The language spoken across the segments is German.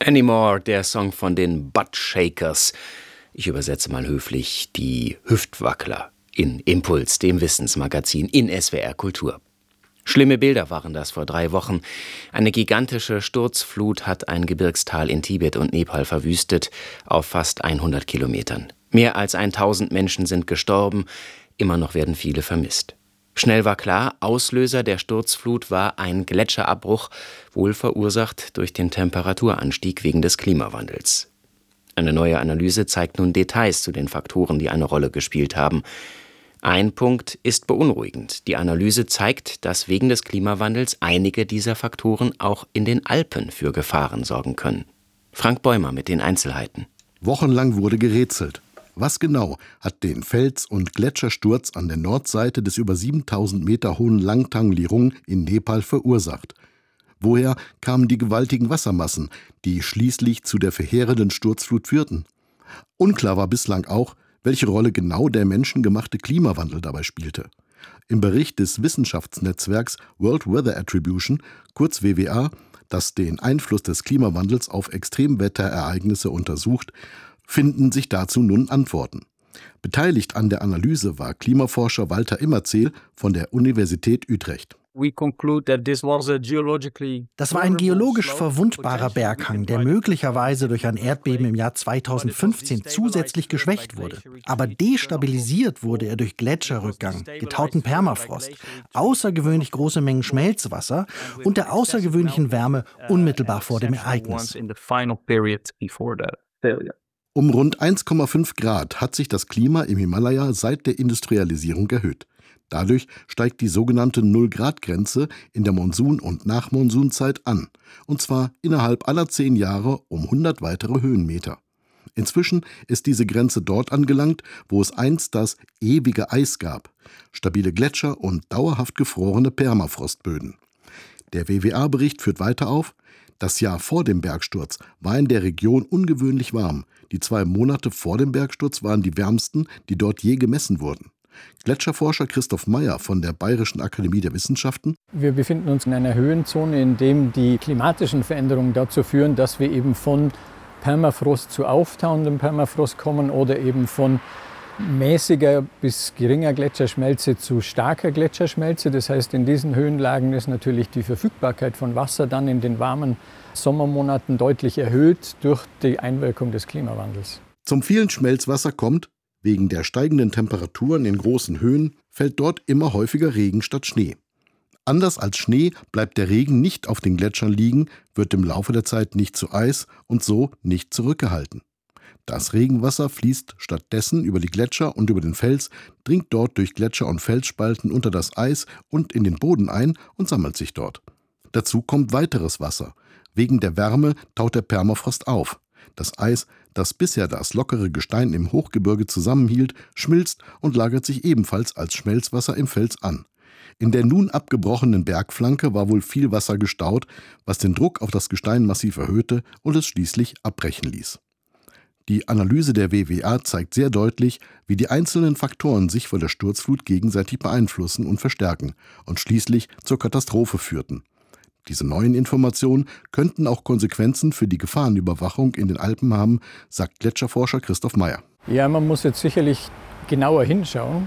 Anymore, der Song von den Buttshakers. Ich übersetze mal höflich die Hüftwackler in Impuls, dem Wissensmagazin in SWR Kultur. Schlimme Bilder waren das vor 3 Wochen. Eine gigantische Sturzflut hat ein Gebirgstal in Tibet und Nepal verwüstet, auf fast 100 Kilometern. Mehr als 1000 Menschen sind gestorben, immer noch werden viele vermisst. Schnell war klar, Auslöser der Sturzflut war ein Gletscherabbruch, wohl verursacht durch den Temperaturanstieg wegen des Klimawandels. Eine neue Analyse zeigt nun Details zu den Faktoren, die eine Rolle gespielt haben. Ein Punkt ist beunruhigend. Die Analyse zeigt, dass wegen des Klimawandels einige dieser Faktoren auch in den Alpen für Gefahren sorgen können. Frank Bäumer mit den Einzelheiten. Wochenlang wurde gerätselt. Was genau hat den Fels- und Gletschersturz an der Nordseite des über 7000 Meter hohen Langtang Lirung in Nepal verursacht? Woher kamen die gewaltigen Wassermassen, die schließlich zu der verheerenden Sturzflut führten? Unklar war bislang auch, welche Rolle genau der menschengemachte Klimawandel dabei spielte. Im Bericht des Wissenschaftsnetzwerks World Weather Attribution, kurz WWA, das den Einfluss des Klimawandels auf Extremwetterereignisse untersucht, finden sich dazu nun Antworten. Beteiligt an der Analyse war Klimaforscher Walter Immerzeel von der Universität Utrecht. Das war ein geologisch verwundbarer Berghang, der möglicherweise durch ein Erdbeben im Jahr 2015 zusätzlich geschwächt wurde. Aber destabilisiert wurde er durch Gletscherrückgang, getauten Permafrost, außergewöhnlich große Mengen Schmelzwasser und der außergewöhnlichen Wärme unmittelbar vor dem Ereignis. Um rund 1,5 Grad hat sich das Klima im Himalaya seit der Industrialisierung erhöht. Dadurch steigt die sogenannte Null-Grad-Grenze in der Monsun- und Nachmonsunzeit an, und zwar innerhalb aller 10 Jahre um 100 weitere Höhenmeter. Inzwischen ist diese Grenze dort angelangt, wo es einst das ewige Eis gab, stabile Gletscher und dauerhaft gefrorene Permafrostböden. Der WWA-Bericht führt weiter auf: Das Jahr vor dem Bergsturz war in der Region ungewöhnlich warm. Die 2 Monate vor dem Bergsturz waren die wärmsten, die dort je gemessen wurden. Gletscherforscher Christoph Meyer von der Bayerischen Akademie der Wissenschaften: Wir befinden uns in einer Höhenzone, in der die klimatischen Veränderungen dazu führen, dass wir eben von Permafrost zu auftauendem Permafrost kommen oder eben von mäßiger bis geringer Gletscherschmelze zu starker Gletscherschmelze. Das heißt, in diesen Höhenlagen ist natürlich die Verfügbarkeit von Wasser dann in den warmen Sommermonaten deutlich erhöht durch die Einwirkung des Klimawandels. Zum vielen Schmelzwasser kommt: Wegen der steigenden Temperaturen in großen Höhen fällt dort immer häufiger Regen statt Schnee. Anders als Schnee bleibt der Regen nicht auf den Gletschern liegen, wird im Laufe der Zeit nicht zu Eis und so nicht zurückgehalten. Das Regenwasser fließt stattdessen über die Gletscher und über den Fels, dringt dort durch Gletscher und Felsspalten unter das Eis und in den Boden ein und sammelt sich dort. Dazu kommt weiteres Wasser. Wegen der Wärme taut der Permafrost auf. Das Eis, das bisher das lockere Gestein im Hochgebirge zusammenhielt, schmilzt und lagert sich ebenfalls als Schmelzwasser im Fels an. In der nun abgebrochenen Bergflanke war wohl viel Wasser gestaut, was den Druck auf das Gestein massiv erhöhte und es schließlich abbrechen ließ. Die Analyse der WWA zeigt sehr deutlich, wie die einzelnen Faktoren sich vor der Sturzflut gegenseitig beeinflussen und verstärken und schließlich zur Katastrophe führten. Diese neuen Informationen könnten auch Konsequenzen für die Gefahrenüberwachung in den Alpen haben, sagt Gletscherforscher Christoph Meyer. Ja, man muss jetzt sicherlich genauer hinschauen,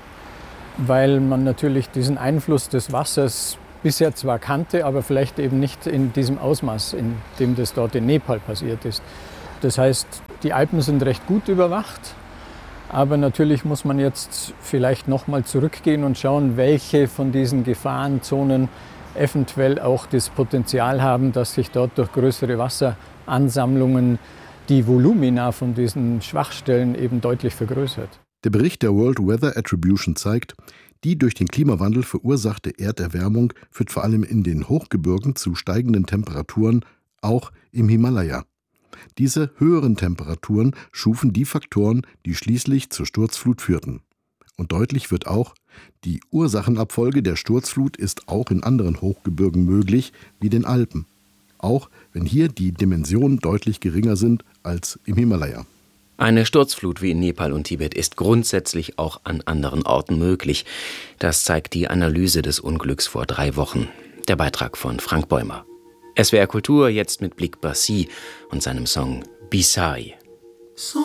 weil man natürlich diesen Einfluss des Wassers bisher zwar kannte, aber vielleicht eben nicht in diesem Ausmaß, in dem das dort in Nepal passiert ist. Das heißt, die Alpen sind recht gut überwacht, aber natürlich muss man jetzt vielleicht nochmal zurückgehen und schauen, welche von diesen Gefahrenzonen eventuell auch das Potenzial haben, dass sich dort durch größere Wasseransammlungen die Volumina von diesen Schwachstellen eben deutlich vergrößert. Der Bericht der World Weather Attribution zeigt, die durch den Klimawandel verursachte Erderwärmung führt vor allem in den Hochgebirgen zu steigenden Temperaturen, auch im Himalaya. Diese höheren Temperaturen schufen die Faktoren, die schließlich zur Sturzflut führten. Und deutlich wird auch, die Ursachenabfolge der Sturzflut ist auch in anderen Hochgebirgen möglich, wie den Alpen. Auch wenn hier die Dimensionen deutlich geringer sind als im Himalaya. Eine Sturzflut wie in Nepal und Tibet ist grundsätzlich auch an anderen Orten möglich. Das zeigt die Analyse des Unglücks vor 3 Wochen. Der Beitrag von Frank Bäumer. SWR Kultur jetzt mit Blick Bassi und seinem Song Bisai.